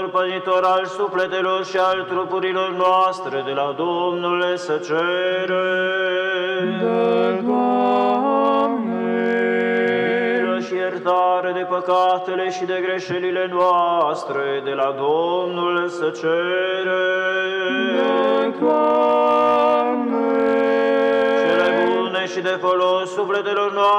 păzitor al sufletelor și al trupurilor noastre, de la Domnul să cerem. Dă, Doamne! Milă și iertare de păcatele și de greșelile noastre, de la Domnul să cerem. Dă, Doamne! Cele bune și de folos sufletelor noastre,